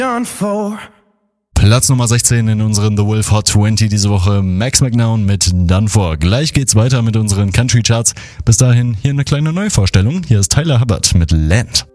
Done for. Platz Nummer 16 in unseren The Wolf Hot 20 diese Woche, Max McNown mit Done For. Gleich geht's weiter mit unseren Country Charts. Bis dahin hier eine kleine Neuvorstellung. Hier ist Tyler Hubbard mit Land.